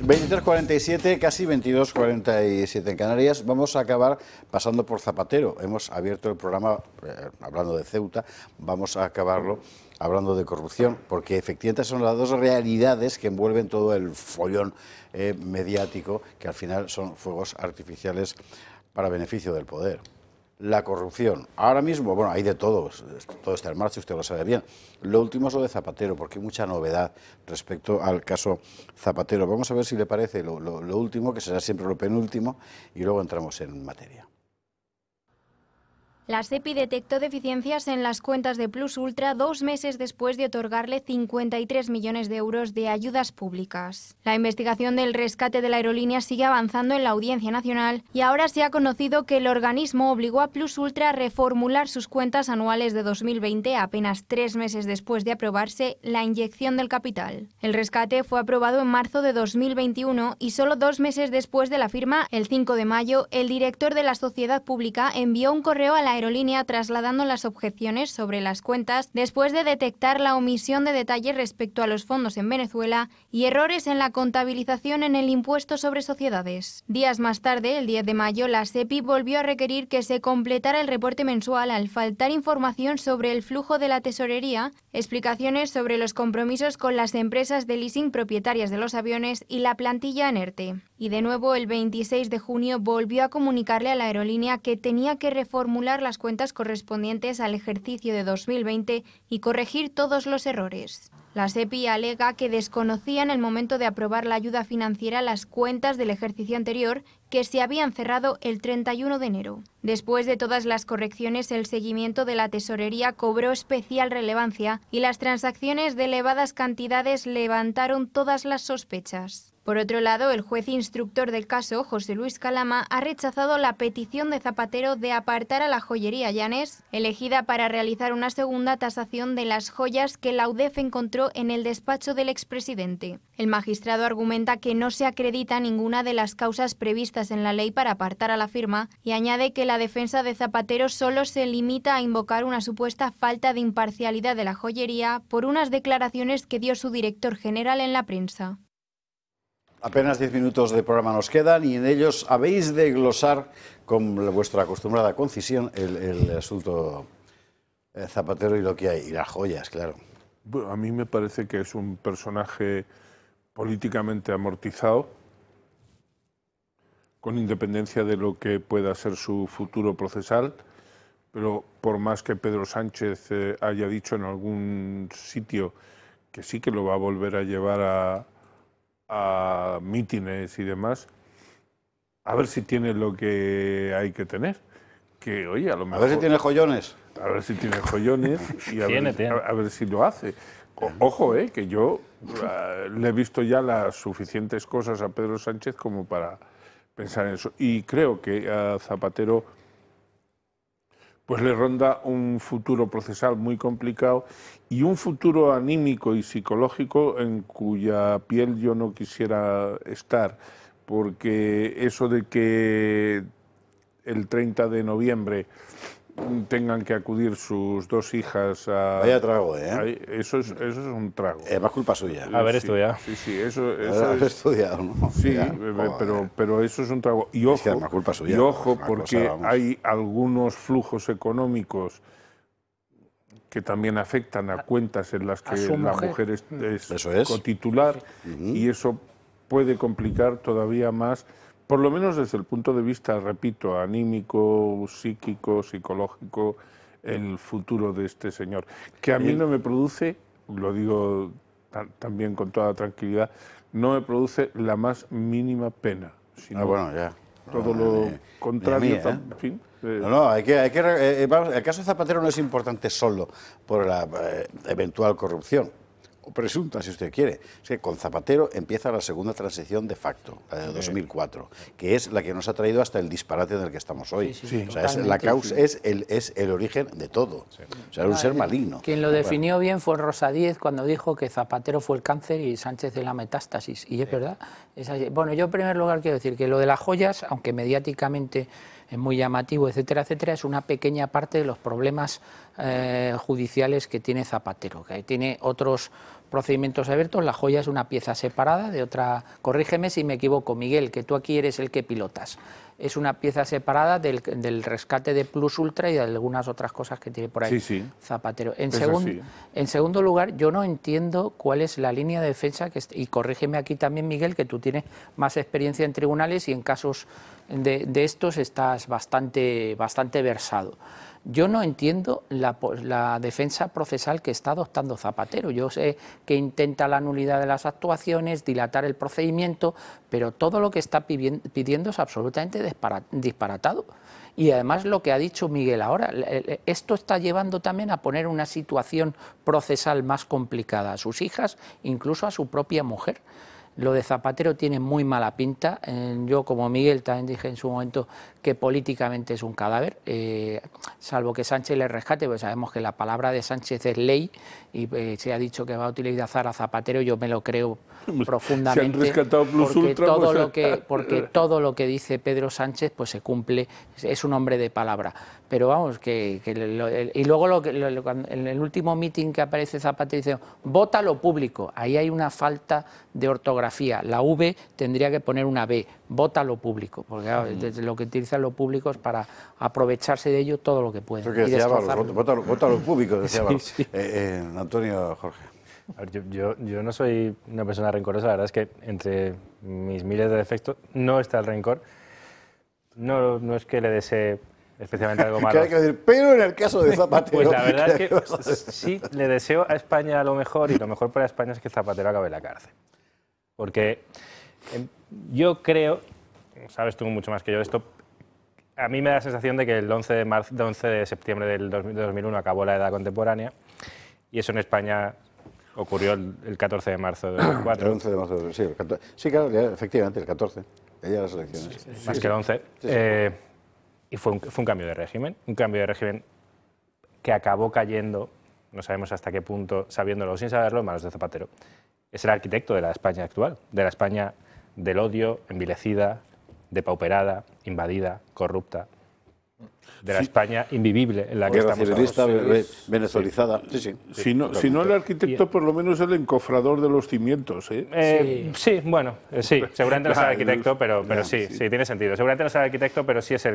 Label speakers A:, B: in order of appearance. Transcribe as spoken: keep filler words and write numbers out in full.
A: veintitrés cuarenta y siete, casi veintidós cuarenta y siete en Canarias. Vamos a acabar pasando por Zapatero. Hemos abierto el programa eh, hablando de Ceuta, vamos a acabarlo hablando de corrupción, porque efectivamente son las dos realidades que envuelven todo el follón eh, mediático, que al final son fuegos artificiales para beneficio del poder. La corrupción. Ahora mismo, bueno, hay de todo, todo está en marcha, usted lo sabe bien. Lo último es lo de Zapatero, porque hay mucha novedad respecto al caso Zapatero. Vamos a ver si le parece lo, lo, lo último, que será siempre lo penúltimo, y luego entramos en materia.
B: La SEPI detectó deficiencias en las cuentas de Plus Ultra dos meses después de otorgarle cincuenta y tres millones de euros de ayudas públicas. La investigación del rescate de la aerolínea sigue avanzando en la Audiencia Nacional y ahora se ha conocido que el organismo obligó a Plus Ultra a reformular sus cuentas anuales de dos mil veinte apenas tres meses después de aprobarse la inyección del capital. El rescate fue aprobado en marzo de dos mil veintiuno y solo dos meses después de la firma, el cinco de mayo, el director de la sociedad pública envió un correo a la aerolínea trasladando las objeciones sobre las cuentas después de detectar la omisión de detalles respecto a los fondos en Venezuela y errores en la contabilización en el impuesto sobre sociedades. Días más tarde, el diez de mayo, la SEPI volvió a requerir que se completara el reporte mensual al faltar información sobre el flujo de la tesorería, explicaciones sobre los compromisos con las empresas de leasing propietarias de los aviones y la plantilla en ERTE. Y de nuevo, el veintiséis de junio volvió a comunicarle a la aerolínea que tenía que reformular las cuentas correspondientes al ejercicio de dos mil veinte y corregir todos los errores. La SEPI alega que desconocía en el momento de aprobar la ayuda financiera las cuentas del ejercicio anterior que se habían cerrado el treinta y uno de enero. Después de todas las correcciones, el seguimiento de la tesorería cobró especial relevancia y las transacciones de elevadas cantidades levantaron todas las sospechas. Por otro lado, el juez instructor del caso, José Luis Calama, ha rechazado la petición de Zapatero de apartar a la joyería Llanes, elegida para realizar una segunda tasación de las joyas que la U D E F encontró en el despacho del expresidente. El magistrado argumenta que no se acredita ninguna de las causas previstas en la ley para apartar a la firma y añade que la defensa de Zapatero solo se limita a invocar una supuesta falta de imparcialidad de la joyería por unas declaraciones que dio su director general en la prensa.
A: Apenas diez minutos de programa nos quedan y en ellos habéis de glosar con vuestra acostumbrada concisión el, el asunto Zapatero y lo que hay, y las joyas, claro.
C: Bueno, a mí me parece que es un personaje políticamente amortizado, con independencia de lo que pueda ser su futuro procesal, pero por más que Pedro Sánchez eh, haya dicho en algún sitio que sí que lo va a volver a llevar a a mítines y demás, a ver si tiene lo que hay que tener. Que, oye, a lo mejor...
A: A ver si tiene joyones.
C: A ver si tiene joyones y a,
D: tiene,
C: ver,
D: tiene.
C: A, a ver si lo hace. O, ojo, eh, que yo uh, le he visto ya las suficientes cosas a Pedro Sánchez como para pensar en eso. Y creo que a Zapatero pues le ronda un futuro procesal muy complicado y un futuro anímico y psicológico en cuya piel yo no quisiera estar, porque eso de que el treinta de noviembre tengan que acudir sus dos hijas a...
A: Vaya trago, ¿eh?
C: A, eso, es, eso es un trago.
A: Es más culpa suya.
D: Haber
C: sí,
D: estudiado.
C: Sí, sí, eso, eso
A: Haber
C: es...
A: estudiado, ¿no?
C: Sí,
A: Ya,
C: pero, pero eso es un trago. Y ojo,
A: es que es más culpa suya,
C: y ojo
A: es una
C: porque
A: cosa,
C: hay algunos flujos económicos que también afectan a cuentas en las que la mujer, mujer es, es,
A: eso es
C: cotitular, uh-huh. Y eso puede complicar todavía más, por lo menos desde el punto de vista, repito, anímico, psíquico, psicológico, el futuro de este señor. Que a mí no me produce, lo digo también con toda tranquilidad, no me produce la más mínima pena. Sino
A: ah, bueno, ya.
C: Todo
A: no,
C: lo
A: ni,
C: contrario.
A: ni mí, ¿eh?
C: En fin, eh.
A: No, no, hay que, hay que, eh, vamos, el caso de Zapatero no es importante solo por la eh, eventual corrupción, o presunta, si usted quiere. Es que con Zapatero empieza la segunda transición de facto, la de dos mil cuatro, que es la que nos ha traído hasta el disparate en el que estamos hoy. Sí, sí, sí, o sea, es, la causa sí. es, el, es el origen de todo. Sí. O sea, era un ah, ser maligno.
E: Quien lo definió bueno. bien fue Rosa Díez cuando dijo que Zapatero fue el cáncer y Sánchez de la metástasis. Y es sí. verdad. Es así. Bueno, yo en primer lugar quiero decir que lo de las joyas, aunque mediáticamente es muy llamativo, etcétera, etcétera, es una pequeña parte de los problemas eh, judiciales que tiene Zapatero, que tiene otros procedimientos abiertos, La Joya es una pieza separada de otra, corrígeme si me equivoco, Miguel, que tú aquí eres el que pilotas. Es una pieza separada del, del rescate de Plus Ultra y de algunas otras cosas que tiene por ahí
C: sí, sí.
E: Zapatero. En,
C: Es
E: segun,
C: así.
E: en segundo lugar, yo no entiendo cuál es la línea de defensa, que y corrígeme aquí también, Miguel, que tú tienes más experiencia en tribunales y en casos de, de estos estás bastante, bastante versado. Yo no entiendo la, la defensa procesal que está adoptando Zapatero. Yo sé que intenta la nulidad de las actuaciones, dilatar el procedimiento, pero todo lo que está pidiendo es absolutamente disparatado. Y además lo que ha dicho Miguel ahora, esto está llevando también a poner una situación procesal más complicada a sus hijas, incluso a su propia mujer. Lo de Zapatero tiene muy mala pinta. Yo, como Miguel, también dije en su momento que políticamente es un cadáver, eh, salvo que Sánchez le rescate, pues sabemos que la palabra de Sánchez es ley y eh, se ha dicho que va a utilizar a Zapatero, yo me lo creo profundamente.
C: Se han rescatado Plus
E: porque
C: Ultra,
E: todo
C: pues,
E: lo que porque todo lo que dice Pedro Sánchez pues se cumple, es un hombre de palabra. Pero vamos, que, que lo, y luego lo que, lo, en el último mitin que aparece Zapatero dice, vota lo público, ahí hay una falta de ortografía, la V tendría que poner una B, vota lo público, porque claro, desde lo que utilizan los públicos para aprovecharse de ello todo lo que pueden.
A: Eso que decía Balos, vota, vota lo público, decía Balos. Sí, sí. Eh, eh, Antonio, Jorge.
D: A ver, yo, yo, yo no soy una persona rencorosa, la verdad es que entre mis miles de defectos no está el rencor. No, no es que le desee especialmente algo malo.
A: Que hay que decir, pero en el caso de Zapatero...
D: Pues la verdad es que sí, le deseo a España lo mejor, y lo mejor para España es que Zapatero acabe en la cárcel. Porque eh, yo creo, sabes tú mucho más que yo de esto, a mí me da la sensación de que el once de, marzo, once de septiembre del dos mil uno acabó la edad contemporánea, y eso en España ocurrió el, el catorce de marzo de dos mil cuatro.
A: El once de marzo, sí, el catorce. Sí, claro, ya, efectivamente, el catorce, ya las elecciones.
D: Sí, sí, más sí, que el once. Sí, sí. Eh, y fue un, fue un cambio de régimen, un cambio de régimen que acabó cayendo, no sabemos hasta qué punto, sabiéndolo o sin saberlo, en manos de Zapatero. Es el arquitecto de la España actual, de la España del odio, envilecida, depauperada, invadida, corrupta, de la sí. España invivible en la que estamos
A: ahora. Venezuelizada. Sí, sí.
C: sí. Si, no, si no el arquitecto, por lo menos el encofrador de los cimientos. ¿eh?
D: Eh, sí. sí, bueno, eh, sí, seguramente no es el arquitecto, pero, pero sí, sí, tiene sentido. Seguramente no es el arquitecto, pero sí es el